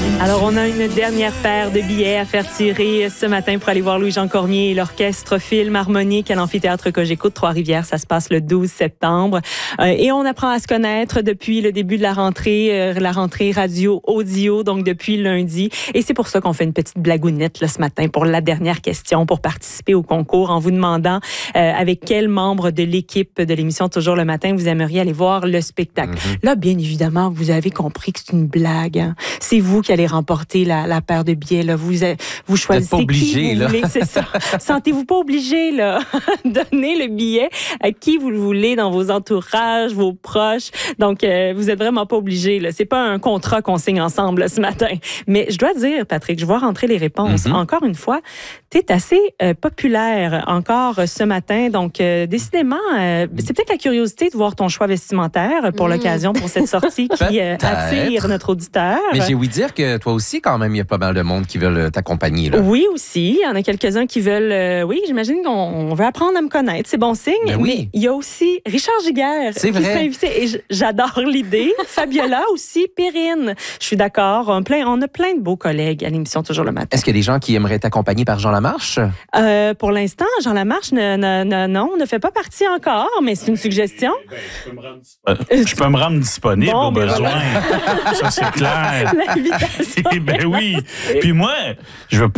Alors, on a une dernière paire de billets à faire tirer ce matin pour aller voir Louis-Jean Cormier et l'Orchestre Film Harmonique à l'Amphithéâtre Cogeco de Trois-Rivières. Ça se passe le 12 septembre. Et on apprend à se connaître depuis le début de la rentrée radio-audio, donc depuis lundi. Et c'est pour ça qu'on fait une petite blagounette là, ce matin pour la dernière question, pour participer au concours, en vous demandant avec quel membre de l'équipe de l'émission Toujours le matin vous aimeriez aller voir le spectacle. Là, bien évidemment, vous avez compris que c'est une blague. Hein? C'est vous qui allez remporter la paire de billets. Là. Vous choisissez obligé, qui vous voulez, c'est ça. Sentez-vous pas obligé là, donner le billet à qui vous le voulez dans vos entourages, vos proches. Donc, vous êtes vraiment pas obligé. Là. C'est pas un contrat qu'on signe ensemble là, ce matin. Mais je dois dire, Patrick, je vois rentrer les réponses. Encore une fois, tu es assez populaire encore ce matin. Donc, décidément, c'est peut-être la curiosité de voir ton choix vestimentaire pour l'occasion, pour cette sortie qui attire notre auditeur. Mais j'ai ouï dire que toi aussi, quand même, il y a pas mal de monde qui veulent t'accompagner. Là. Oui, aussi. Il y en a quelques-uns qui veulent... oui, j'imagine qu'on veut apprendre à me connaître. C'est bon signe. Ben oui. Mais il y a aussi Richard Giguère qui s'est invité. Et j'adore l'idée. Fabiola aussi. Perrine. Je suis d'accord. On a plein de beaux collègues à l'émission Toujours le matin. Est-ce qu'il y a des gens qui aimeraient t'accompagner par Jean Lamarche? Pour l'instant, Jean Lamarche ne fait pas partie encore, mais c'est une suggestion. Je peux me rendre disponible Bon, au besoin. Voilà. Ça, c'est clair. L'invitation. Ben oui. Puis moi, je veux pas